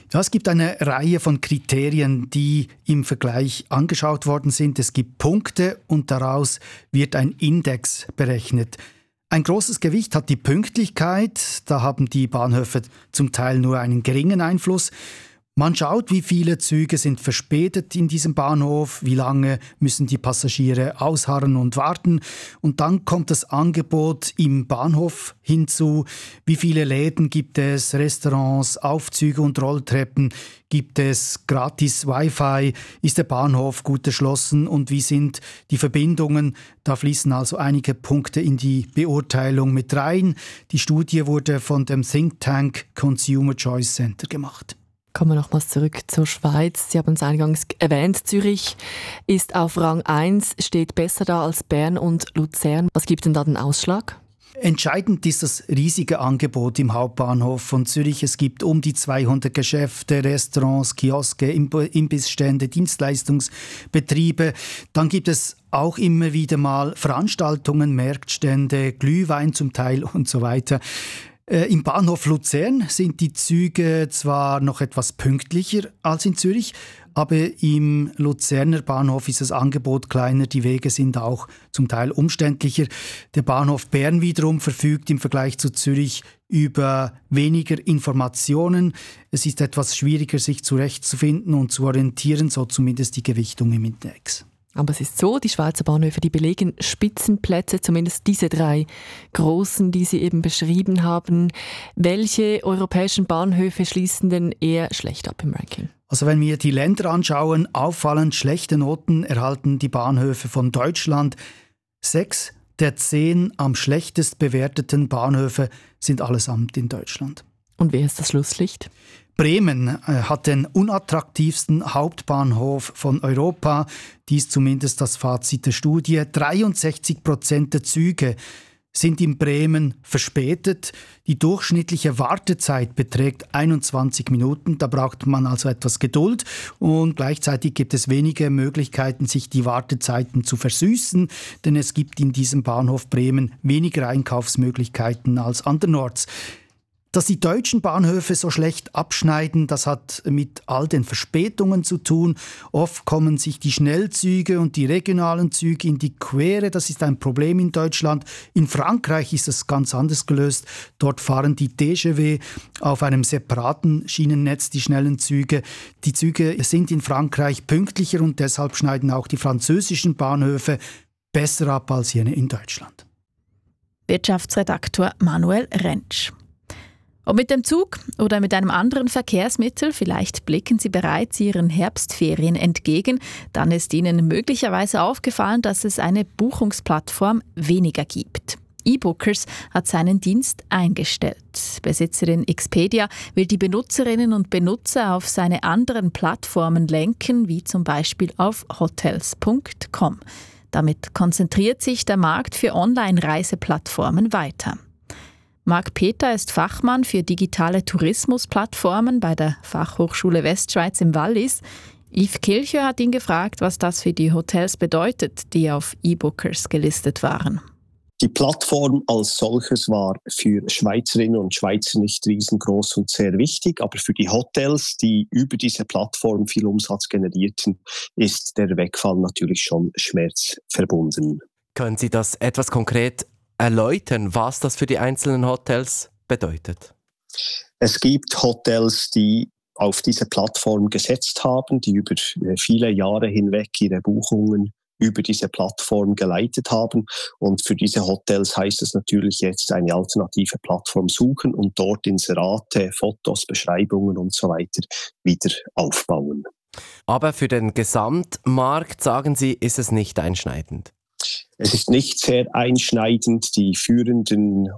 Ja, es gibt eine Reihe von Kriterien, die im Vergleich angeschaut worden sind. Es gibt Punkte und daraus wird ein Index berechnet. Ein großes Gewicht hat die Pünktlichkeit. Da haben die Bahnhöfe zum Teil nur einen geringen Einfluss. Man schaut, wie viele Züge sind verspätet in diesem Bahnhof, wie lange müssen die Passagiere ausharren und warten. Und dann kommt das Angebot im Bahnhof hinzu. Wie viele Läden gibt es, Restaurants, Aufzüge und Rolltreppen? Gibt es gratis Wi-Fi? Ist der Bahnhof gut erschlossen? Und wie sind die Verbindungen? Da fließen also einige Punkte in die Beurteilung mit rein. Die Studie wurde von dem Think Tank Consumer Choice Center gemacht. Kommen wir nochmals zurück zur Schweiz. Sie haben es eingangs erwähnt, Zürich ist auf Rang 1, steht besser da als Bern und Luzern. Was gibt denn da den Ausschlag? Entscheidend ist das riesige Angebot im Hauptbahnhof von Zürich. Es gibt um die 200 Geschäfte, Restaurants, Kioske, Imbissstände, Dienstleistungsbetriebe. Dann gibt es auch immer wieder mal Veranstaltungen, Marktstände, Glühwein zum Teil und so weiter. Im Bahnhof Luzern sind die Züge zwar noch etwas pünktlicher als in Zürich, aber im Luzerner Bahnhof ist das Angebot kleiner, die Wege sind auch zum Teil umständlicher. Der Bahnhof Bern wiederum verfügt im Vergleich zu Zürich über weniger Informationen. Es ist etwas schwieriger, sich zurechtzufinden und zu orientieren, so zumindest die Gewichtung im Index. Aber es ist so, die Schweizer Bahnhöfe, die belegen Spitzenplätze, zumindest diese 3 großen, die Sie eben beschrieben haben. Welche europäischen Bahnhöfe schließen denn eher schlecht ab im Ranking? Also wenn wir die Länder anschauen, auffallend schlechte Noten erhalten die Bahnhöfe von Deutschland. 6 der 10 am schlechtest bewerteten Bahnhöfe sind allesamt in Deutschland. Und wer ist das Schlusslicht? Bremen hat den unattraktivsten Hauptbahnhof von Europa. Dies zumindest das Fazit der Studie. 63% der Züge sind in Bremen verspätet. Die durchschnittliche Wartezeit beträgt 21 Minuten. Da braucht man also etwas Geduld. Und gleichzeitig gibt es wenige Möglichkeiten, sich die Wartezeiten zu versüßen. Denn es gibt in diesem Bahnhof Bremen weniger Einkaufsmöglichkeiten als andernorts. Dass die deutschen Bahnhöfe so schlecht abschneiden, das hat mit all den Verspätungen zu tun. Oft kommen sich die Schnellzüge und die regionalen Züge in die Quere. Das ist ein Problem in Deutschland. In Frankreich ist es ganz anders gelöst. Dort fahren die TGV auf einem separaten Schienennetz, die schnellen Züge. Die Züge sind in Frankreich pünktlicher und deshalb schneiden auch die französischen Bahnhöfe besser ab als jene in Deutschland. Wirtschaftsredaktor Manuel Rentsch. Ob mit dem Zug oder mit einem anderen Verkehrsmittel, vielleicht blicken Sie bereits Ihren Herbstferien entgegen, dann ist Ihnen möglicherweise aufgefallen, dass es eine Buchungsplattform weniger gibt. eBookers hat seinen Dienst eingestellt. Besitzerin Expedia will die Benutzerinnen und Benutzer auf seine anderen Plattformen lenken, wie zum Beispiel auf hotels.com. Damit konzentriert sich der Markt für Online-Reiseplattformen weiter. Marc Peter ist Fachmann für digitale Tourismusplattformen bei der Fachhochschule Westschweiz im Wallis. Yves Kilcher hat ihn gefragt, was das für die Hotels bedeutet, die auf eBookers gelistet waren. Die Plattform als solches war für Schweizerinnen und Schweizer nicht riesengroß und sehr wichtig, aber für die Hotels, die über diese Plattform viel Umsatz generierten, ist der Wegfall natürlich schon schmerzverbunden. Können Sie das etwas konkret erläutern, was das für die einzelnen Hotels bedeutet? Es gibt Hotels, die auf diese Plattform gesetzt haben, die über viele Jahre hinweg ihre Buchungen über diese Plattform geleitet haben. Und für diese Hotels heißt es natürlich jetzt eine alternative Plattform suchen und dort Inserate, Fotos, Beschreibungen und so weiter wieder aufbauen. Aber für den Gesamtmarkt, sagen Sie, ist es nicht einschneidend? Es ist nicht sehr einschneidend. Die führenden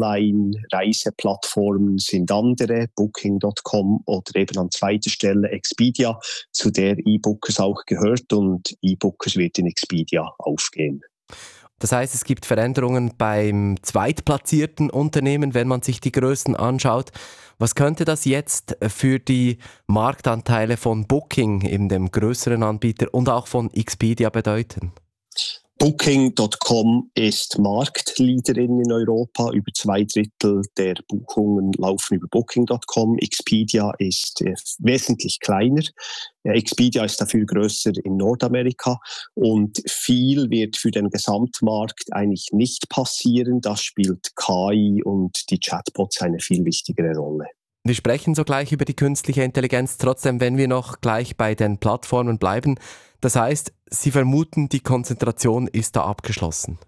Online-Reiseplattformen sind andere, Booking.com oder eben an zweiter Stelle Expedia, zu der eBookers auch gehört, und eBookers wird in Expedia aufgehen. Das heißt, es gibt Veränderungen beim zweitplatzierten Unternehmen, wenn man sich die Größen anschaut. Was könnte das jetzt für die Marktanteile von Booking, eben dem größeren Anbieter, und auch von Expedia bedeuten? Booking.com ist Marktleaderin in Europa. Über 2/3 der Buchungen laufen über Booking.com. Expedia ist wesentlich kleiner. Expedia ist dafür größer in Nordamerika und viel wird für den Gesamtmarkt eigentlich nicht passieren. Da spielt KI und die Chatbots eine viel wichtigere Rolle. Wir sprechen sogleich über die künstliche Intelligenz, trotzdem, wenn wir noch gleich bei den Plattformen bleiben. Das heißt, Sie vermuten, die Konzentration ist da abgeschlossen?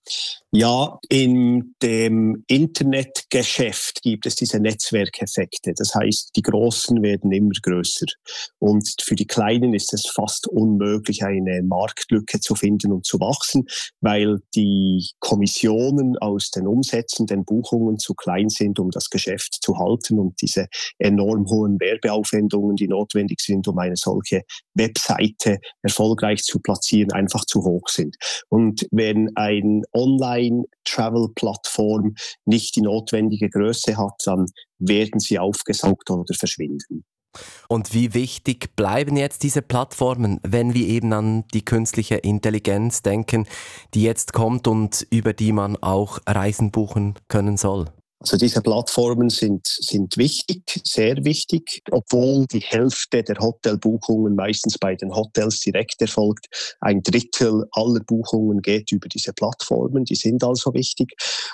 Ja, in dem Internetgeschäft gibt es diese Netzwerkeffekte. Das heißt, die Großen werden immer größer. Und für die Kleinen ist es fast unmöglich, eine Marktlücke zu finden und zu wachsen, weil die Kommissionen aus den Umsätzen, den Buchungen zu klein sind, um das Geschäft zu halten und diese enorm hohen Werbeaufwendungen, die notwendig sind, um eine solche Webseite erfolgreich zu platzieren, einfach zu hoch sind. Und wenn ein Online-Travel-Plattform nicht die notwendige Größe hat, dann werden sie aufgesaugt oder verschwinden. Und wie wichtig bleiben jetzt diese Plattformen, wenn wir eben an die künstliche Intelligenz denken, die jetzt kommt und über die man auch Reisen buchen können soll? Also diese Plattformen sind wichtig, sehr wichtig, obwohl die Hälfte der Hotelbuchungen meistens bei den Hotels direkt erfolgt. 1/3 aller Buchungen geht über diese Plattformen, die sind also wichtig.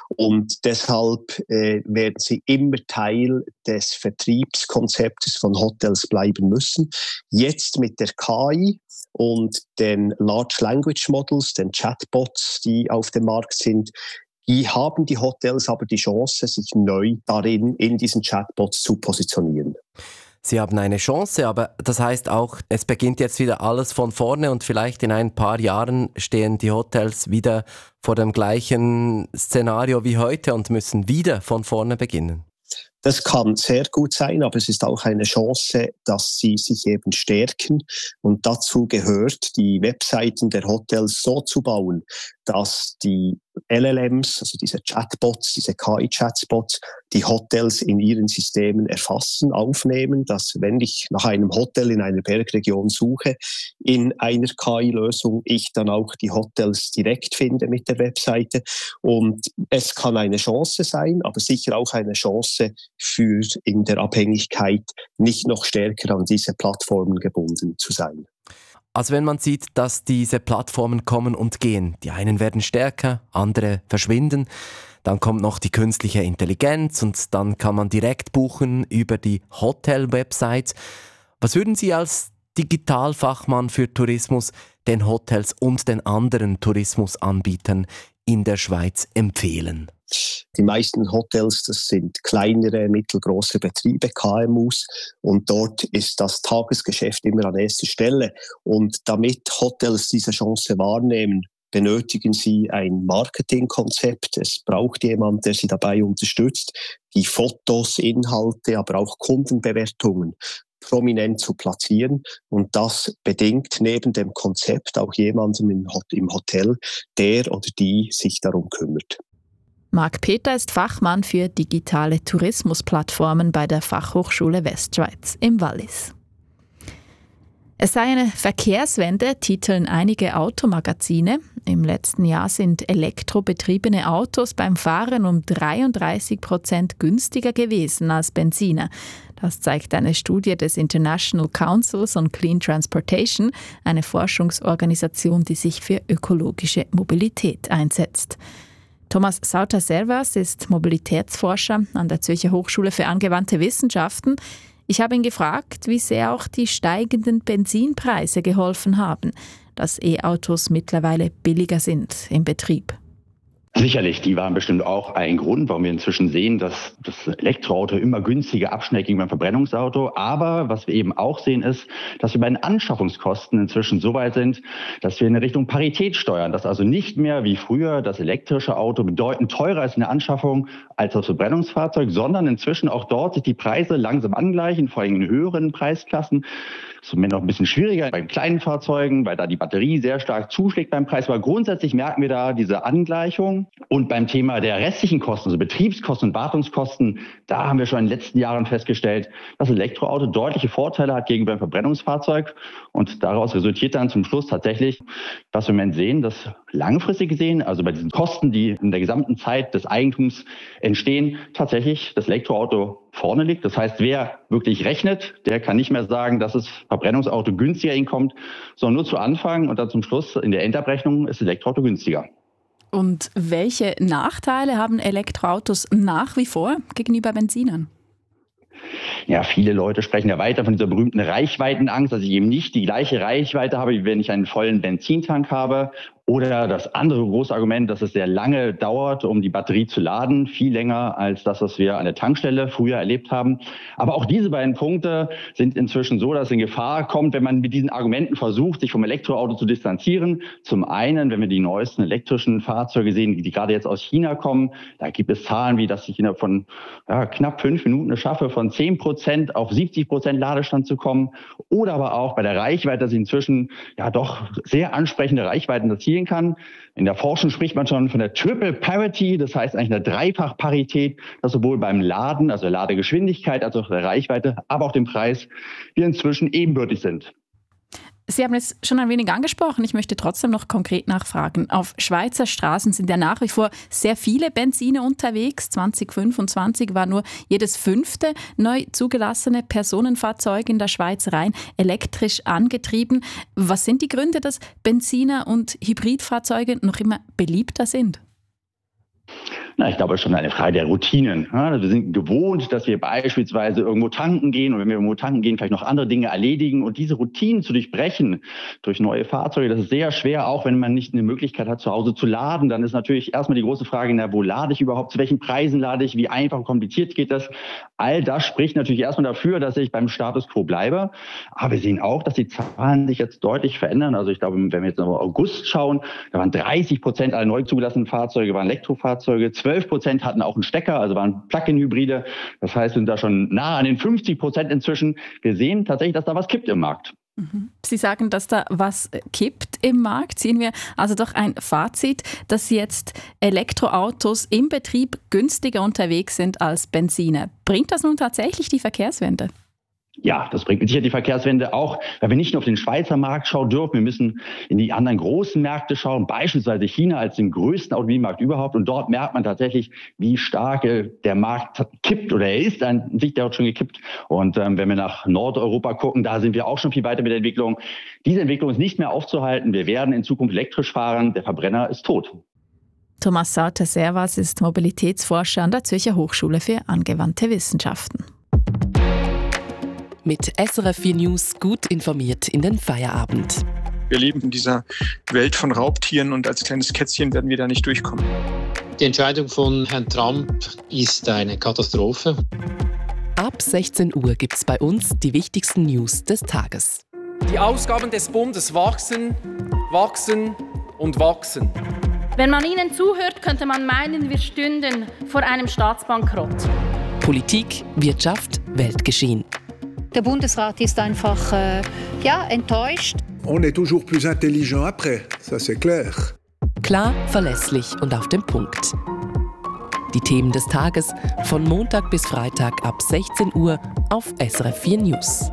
Und deshalb werden sie immer Teil des Vertriebskonzeptes von Hotels bleiben müssen. Jetzt mit der KI und den Large Language Models, den Chatbots, die auf dem Markt sind, die haben die Hotels aber die Chance, sich neu darin in diesen Chatbots zu positionieren. Sie haben eine Chance, aber das heißt auch, es beginnt jetzt wieder alles von vorne und vielleicht in ein paar Jahren stehen die Hotels wieder vor dem gleichen Szenario wie heute und müssen wieder von vorne beginnen. Das kann sehr gut sein, aber es ist auch eine Chance, dass sie sich eben stärken. Und dazu gehört, die Webseiten der Hotels so zu bauen, dass die LLMs, also diese Chatbots, diese KI-Chatbots, die Hotels in ihren Systemen erfassen, aufnehmen, dass wenn ich nach einem Hotel in einer Bergregion suche, in einer KI-Lösung ich dann auch die Hotels direkt finde mit der Webseite. Und es kann eine Chance sein, aber sicher auch eine Chance für in der Abhängigkeit nicht noch stärker an diese Plattformen gebunden zu sein. Also wenn man sieht, dass diese Plattformen kommen und gehen, die einen werden stärker, andere verschwinden, dann kommt noch die künstliche Intelligenz und dann kann man direkt buchen über die Hotel-Websites. Was würden Sie als Digitalfachmann für Tourismus den Hotels und den anderen Tourismusanbietern in der Schweiz empfehlen? Die meisten Hotels, das sind kleinere, mittelgroße Betriebe, KMUs, und dort ist das Tagesgeschäft immer an erster Stelle. Und damit Hotels diese Chance wahrnehmen, benötigen sie ein Marketingkonzept. Es braucht jemand, der sie dabei unterstützt, die Fotos, Inhalte, aber auch Kundenbewertungen prominent zu platzieren. Und das bedingt neben dem Konzept auch jemanden im Hotel, der oder die sich darum kümmert. Marc Peter ist Fachmann für digitale Tourismusplattformen bei der Fachhochschule Westschweiz im Wallis. Es sei eine Verkehrswende, titeln einige Automagazine. Im letzten Jahr sind elektrobetriebene Autos beim Fahren um 33% günstiger gewesen als Benziner. Das zeigt eine Studie des International Councils on Clean Transportation, eine Forschungsorganisation, die sich für ökologische Mobilität einsetzt. Thomas Sauter-Servas ist Mobilitätsforscher an der Zürcher Hochschule für angewandte Wissenschaften. Ich habe ihn gefragt, wie sehr auch die steigenden Benzinpreise geholfen haben, dass E-Autos mittlerweile billiger sind im Betrieb. Sicherlich, die waren bestimmt auch ein Grund, warum wir inzwischen sehen, dass das Elektroauto immer günstiger abschneidet gegenüber dem Verbrennungsauto. Aber was wir eben auch sehen ist, dass wir bei den Anschaffungskosten inzwischen so weit sind, dass wir in Richtung Parität steuern. Dass also nicht mehr wie früher das elektrische Auto bedeutend teurer ist in der Anschaffung als das Verbrennungsfahrzeug, sondern inzwischen auch dort sich die Preise langsam angleichen, vor allem in höheren Preisklassen. Das ist im Moment noch ein bisschen schwieriger bei kleinen Fahrzeugen, weil da die Batterie sehr stark zuschlägt beim Preis. Aber grundsätzlich merken wir da diese Angleichung. Kosten. Und beim Thema der restlichen Kosten, also Betriebskosten und Wartungskosten, da haben wir schon in den letzten Jahren festgestellt, dass das Elektroauto deutliche Vorteile hat gegenüber einem Verbrennungsfahrzeug. Und daraus resultiert dann zum Schluss tatsächlich, was wir im Moment sehen, dass langfristig gesehen, also bei diesen Kosten, die in der gesamten Zeit des Eigentums entstehen, tatsächlich das Elektroauto vorne liegt. Das heißt, wer wirklich rechnet, der kann nicht mehr sagen, dass das Verbrennungsauto günstiger hinkommt, sondern nur zu Anfang und dann zum Schluss in der Endabrechnung ist das Elektroauto günstiger. Und welche Nachteile haben Elektroautos nach wie vor gegenüber Benzinern? Ja, viele Leute sprechen ja weiter von dieser berühmten Reichweitenangst, dass ich eben nicht die gleiche Reichweite habe, wie wenn ich einen vollen Benzintank habe. Oder das andere große Argument, dass es sehr lange dauert, um die Batterie zu laden. Viel länger als das, was wir an der Tankstelle früher erlebt haben. Aber auch diese beiden Punkte sind inzwischen so, dass es in Gefahr kommt, wenn man mit diesen Argumenten versucht, sich vom Elektroauto zu distanzieren. Zum einen, wenn wir die neuesten elektrischen Fahrzeuge sehen, die gerade jetzt aus China kommen, da gibt es Zahlen, wie dass ich innerhalb von knapp 5 Minuten es schaffe, von 10% auf 70% Ladestand zu kommen. Oder aber auch bei der Reichweite, dass ich inzwischen doch sehr ansprechende Reichweiten erzielen kann. In der Forschung spricht man schon von der Triple Parity, das heißt eigentlich eine Dreifachparität, dass sowohl beim Laden, also der Ladegeschwindigkeit, als auch der Reichweite, aber auch dem Preis, wir inzwischen ebenbürtig sind. Sie haben es schon ein wenig angesprochen. Ich möchte trotzdem noch konkret nachfragen. Auf Schweizer Straßen sind ja nach wie vor sehr viele Benziner unterwegs. 2025 war nur jedes 5. neu zugelassene Personenfahrzeug in der Schweiz rein elektrisch angetrieben. Was sind die Gründe, dass Benziner und Hybridfahrzeuge noch immer beliebter sind? Ich glaube, es ist schon eine Frage der Routinen. Wir sind gewohnt, dass wir beispielsweise irgendwo tanken gehen und wenn wir irgendwo tanken gehen, vielleicht noch andere Dinge erledigen. Und diese Routinen zu durchbrechen durch neue Fahrzeuge, das ist sehr schwer, auch wenn man nicht eine Möglichkeit hat, zu Hause zu laden. Dann ist natürlich erstmal die große Frage, wo lade ich überhaupt, zu welchen Preisen lade ich, wie einfach und kompliziert geht das. All das spricht natürlich erstmal dafür, dass ich beim Status quo bleibe. Aber wir sehen auch, dass die Zahlen sich jetzt deutlich verändern. Also ich glaube, wenn wir jetzt noch August schauen, da waren 30% aller neu zugelassenen Fahrzeuge waren Elektrofahrzeuge, 12% hatten auch einen Stecker, also waren Plug-in-Hybride. Das heißt, wir sind da schon nah an den 50% inzwischen. Wir sehen tatsächlich, dass da was kippt im Markt. Sie sagen, dass da was kippt im Markt. Ziehen wir also doch ein Fazit, dass jetzt Elektroautos im Betrieb günstiger unterwegs sind als Benziner. Bringt das nun tatsächlich die Verkehrswende? Ja, das bringt mit Sicherheit die Verkehrswende auch, weil wir nicht nur auf den Schweizer Markt schauen dürfen, wir müssen in die anderen großen Märkte schauen, beispielsweise China als den größten Automobilmarkt überhaupt. Und dort merkt man tatsächlich, wie stark der Markt kippt oder er ist an sich dort schon gekippt. Und wenn wir nach Nordeuropa gucken, da sind wir auch schon viel weiter mit der Entwicklung. Diese Entwicklung ist nicht mehr aufzuhalten. Wir werden in Zukunft elektrisch fahren. Der Verbrenner ist tot. Thomas Sauter-Servas ist Mobilitätsforscher an der Zürcher Hochschule für angewandte Wissenschaften. Mit SRF 4 News gut informiert in den Feierabend. Wir leben in dieser Welt von Raubtieren und als kleines Kätzchen werden wir da nicht durchkommen. Die Entscheidung von Herrn Trump ist eine Katastrophe. Ab 16 Uhr gibt es bei uns die wichtigsten News des Tages. Die Ausgaben des Bundes wachsen, wachsen und wachsen. Wenn man ihnen zuhört, könnte man meinen, wir stünden vor einem Staatsbankrott. Politik, Wirtschaft, Weltgeschehen. Der Bundesrat ist einfach enttäuscht. On est toujours plus intelligent après, ça c'est clair. Klar, verlässlich und auf den Punkt. Die Themen des Tages von Montag bis Freitag ab 16 Uhr auf SRF 4 News.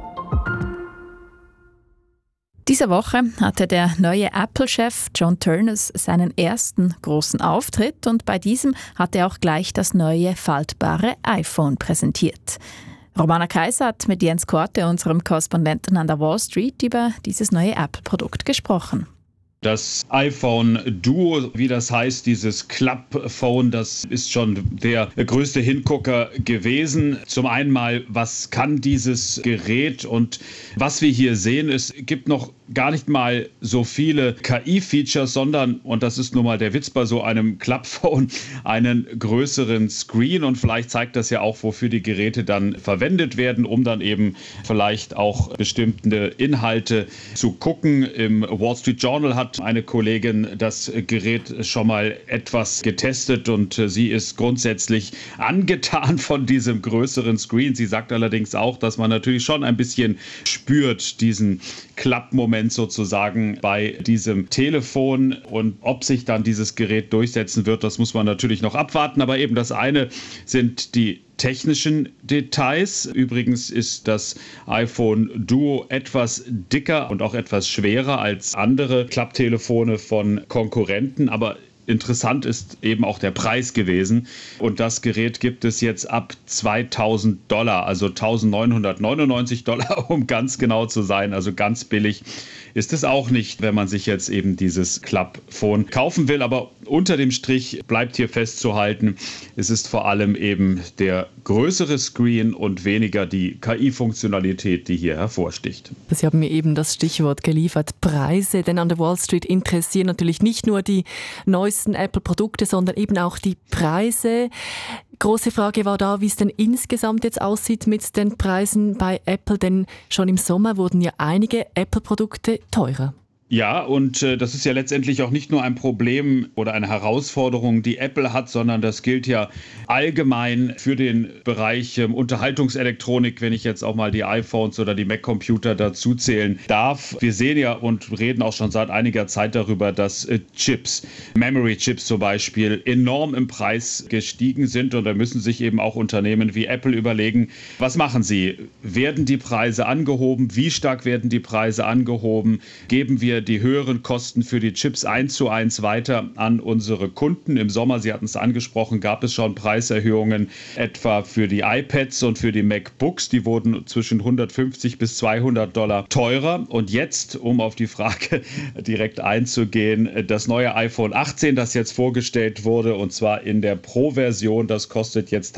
Diese Woche hatte der neue Apple-Chef John Ternus seinen ersten großen Auftritt und bei diesem hat er auch gleich das neue faltbare iPhone präsentiert. Romana Kaiser hat mit Jens Korte, unserem Korrespondenten an der Wall Street, über dieses neue Apple-Produkt gesprochen. Das iPhone Duo, wie das heißt, dieses Club-Phone, das ist schon der größte Hingucker gewesen. Zum einen mal, was kann dieses Gerät und was wir hier sehen, es gibt noch gar nicht mal so viele KI-Features, sondern, und das ist nun mal der Witz bei so einem Club-Phone, einen größeren Screen und vielleicht zeigt das ja auch, wofür die Geräte dann verwendet werden, um dann eben vielleicht auch bestimmte Inhalte zu gucken. Im Wall Street Journal hat hat eine Kollegin das Gerät schon mal etwas getestet und sie ist grundsätzlich angetan von diesem größeren Screen. Sie sagt allerdings auch, dass man natürlich schon ein bisschen spürt, diesen Klappmoment sozusagen bei diesem Telefon, und ob sich dann dieses Gerät durchsetzen wird, das muss man natürlich noch abwarten. Aber eben das eine sind die technischen Details. Übrigens ist das iPhone Duo etwas dicker und auch etwas schwerer als andere Klapptelefone von Konkurrenten, aber interessant ist eben auch der Preis gewesen. Und das Gerät gibt es jetzt ab $2.000, also $1.999, um ganz genau zu sein. Also ganz billig ist es auch nicht, wenn man sich jetzt eben dieses Klappphone kaufen will. Aber unter dem Strich bleibt hier festzuhalten, es ist vor allem eben der größere Screen und weniger die KI-Funktionalität, die hier hervorsticht. Sie haben mir eben das Stichwort geliefert, Preise, denn an der Wall Street interessieren natürlich nicht nur die neuesten Apple-Produkte, sondern eben auch die Preise. Große Frage war da, wie es denn insgesamt jetzt aussieht mit den Preisen bei Apple, denn schon im Sommer wurden ja einige Apple-Produkte teurer. Ja, und das ist ja letztendlich auch nicht nur ein Problem oder eine Herausforderung, die Apple hat, sondern das gilt ja allgemein für den Bereich Unterhaltungselektronik, wenn ich jetzt auch mal die iPhones oder die Mac-Computer dazu zählen darf. Wir sehen ja und reden auch schon seit einiger Zeit darüber, dass Chips, Memory-Chips zum Beispiel, enorm im Preis gestiegen sind, und da müssen sich eben auch Unternehmen wie Apple überlegen, was machen sie? Werden die Preise angehoben? Wie stark werden die Preise angehoben? Geben wir die höheren Kosten für die Chips 1:1 weiter an unsere Kunden? Im Sommer, Sie hatten es angesprochen, gab es schon Preiserhöhungen, etwa für die iPads und für die MacBooks. Die wurden zwischen $150 bis $200 teurer. Und jetzt, um auf die Frage direkt einzugehen, das neue iPhone 18, das jetzt vorgestellt wurde, und zwar in der Pro-Version, das kostet jetzt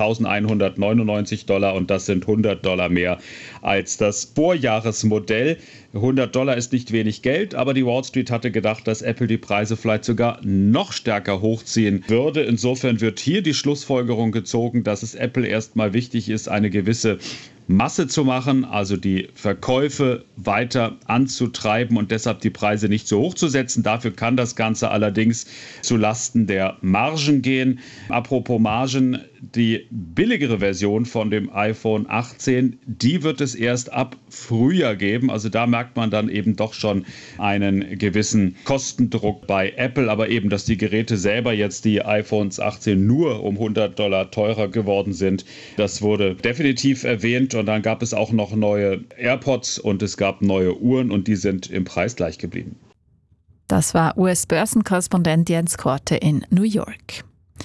$1.199, und das sind $100 mehr als das Vorjahresmodell. $100 ist nicht wenig Geld, aber die Wall Street hatte gedacht, dass Apple die Preise vielleicht sogar noch stärker hochziehen würde. Insofern wird hier die Schlussfolgerung gezogen, dass es Apple erstmal wichtig ist, eine gewisse Masse zu machen, also die Verkäufe weiter anzutreiben und deshalb die Preise nicht so hoch zu setzen. Dafür kann das Ganze allerdings zu Lasten der Margen gehen. Apropos Margen, die billigere Version von dem iPhone 18, die wird es erst ab Frühjahr geben. Also da merkt man dann eben doch schon einen gewissen Kostendruck bei Apple, aber eben, dass die Geräte selber jetzt, die iPhones 18, nur um $100 teurer geworden sind, das wurde definitiv erwähnt. Und dann gab es auch noch neue AirPods und es gab neue Uhren, und die sind im Preis gleich geblieben. Das war US-Börsenkorrespondent Jens Korte in New York.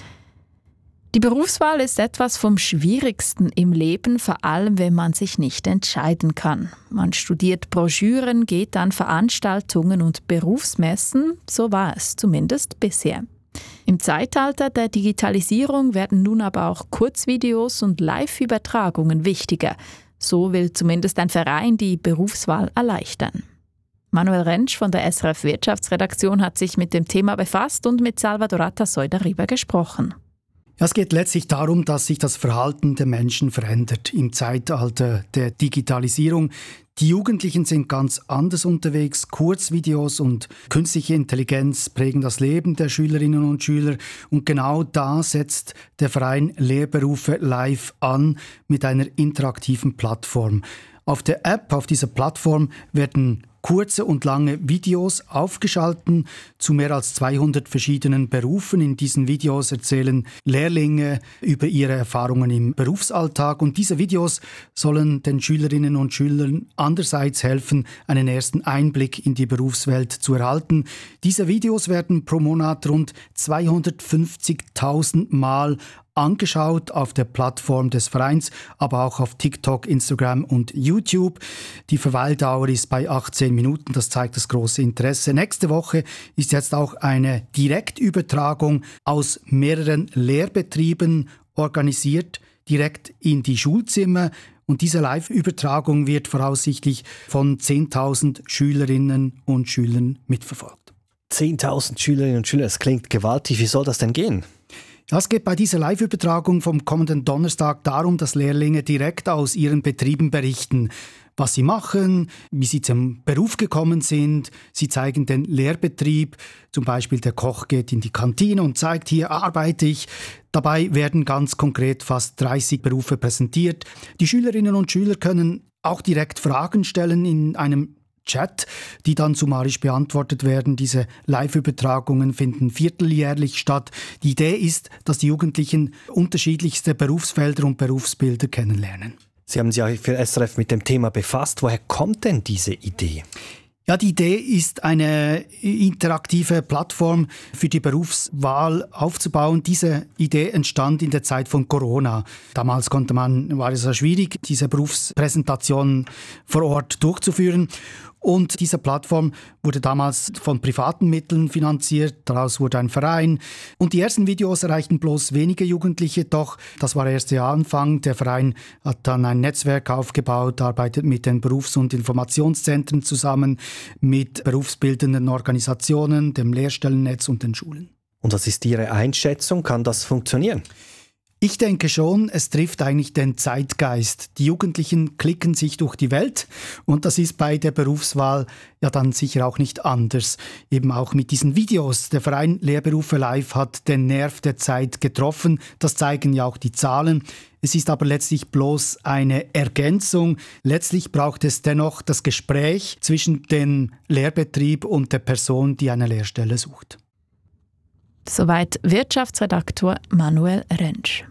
Die Berufswahl ist etwas vom Schwierigsten im Leben, vor allem wenn man sich nicht entscheiden kann. Man studiert Broschüren, geht an Veranstaltungen und Berufsmessen, so war es zumindest bisher. Im Zeitalter der Digitalisierung werden nun aber auch Kurzvideos und Live-Übertragungen wichtiger. So will zumindest ein Verein die Berufswahl erleichtern. Manuel Rentsch von der SRF Wirtschaftsredaktion hat sich mit dem Thema befasst und mit Salvador Atasoy darüber gesprochen. Ja, es geht letztlich darum, dass sich das Verhalten der Menschen verändert im Zeitalter der Digitalisierung. Die Jugendlichen sind ganz anders unterwegs. Kurzvideos und künstliche Intelligenz prägen das Leben der Schülerinnen und Schüler. Und genau da setzt der Verein Lehrberufe live an mit einer interaktiven Plattform. Auf der App, auf dieser Plattform werden kurze und lange Videos aufgeschalten zu mehr als 200 verschiedenen Berufen. In diesen Videos erzählen Lehrlinge über ihre Erfahrungen im Berufsalltag, und diese Videos sollen den Schülerinnen und Schülern andererseits helfen, einen ersten Einblick in die Berufswelt zu erhalten. Diese Videos werden pro Monat rund 250.000 Mal angeschaut auf der Plattform des Vereins, aber auch auf TikTok, Instagram und YouTube. Die Verweildauer ist bei 18 Minuten, das zeigt das große Interesse. Nächste Woche ist jetzt auch eine Direktübertragung aus mehreren Lehrbetrieben organisiert, direkt in die Schulzimmer. Und diese Live-Übertragung wird voraussichtlich von 10.000 Schülerinnen und Schülern mitverfolgt. 10.000 Schülerinnen und Schüler, das klingt gewaltig. Wie soll das denn gehen? Ja, es geht bei dieser Live-Übertragung vom kommenden Donnerstag darum, dass Lehrlinge direkt aus ihren Betrieben berichten, was sie machen, wie sie zum Beruf gekommen sind. Sie zeigen den Lehrbetrieb. Zum Beispiel der Koch geht in die Kantine und zeigt, hier arbeite ich. Dabei werden ganz konkret fast 30 Berufe präsentiert. Die Schülerinnen und Schüler können auch direkt Fragen stellen in einem Chat, die dann summarisch beantwortet werden. Diese Live-Übertragungen finden vierteljährlich statt. Die Idee ist, dass die Jugendlichen unterschiedlichste Berufsfelder und Berufsbilder kennenlernen. Sie haben sich auch für SRF mit dem Thema befasst. Woher kommt denn diese Idee? Ja, die Idee ist, eine interaktive Plattform für die Berufswahl aufzubauen. Diese Idee entstand in der Zeit von Corona. Damals war es ja schwierig, diese Berufspräsentation vor Ort durchzuführen. Und diese Plattform wurde damals von privaten Mitteln finanziert, daraus wurde ein Verein. Und die ersten Videos erreichten bloß wenige Jugendliche, doch das war erst der Anfang. Der Verein hat dann ein Netzwerk aufgebaut, arbeitet mit den Berufs- und Informationszentren zusammen, mit berufsbildenden Organisationen, dem Lehrstellennetz und den Schulen. Und was ist Ihre Einschätzung? Kann das funktionieren? Ich denke schon, es trifft eigentlich den Zeitgeist. Die Jugendlichen klicken sich durch die Welt und das ist bei der Berufswahl ja dann sicher auch nicht anders. Eben auch mit diesen Videos. Der Verein Lehrberufe Live hat den Nerv der Zeit getroffen. Das zeigen ja auch die Zahlen. Es ist aber letztlich bloß eine Ergänzung. Letztlich braucht es dennoch das Gespräch zwischen dem Lehrbetrieb und der Person, die eine Lehrstelle sucht. Soweit Wirtschaftsredaktor Manuel Rentsch.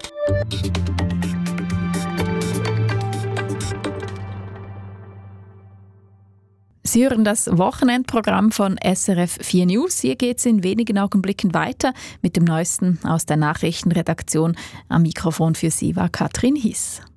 Sie hören das Wochenendprogramm von SRF 4 News. Hier geht es in wenigen Augenblicken weiter mit dem Neuesten aus der Nachrichtenredaktion. Am Mikrofon für Sie war Katrin Hiss.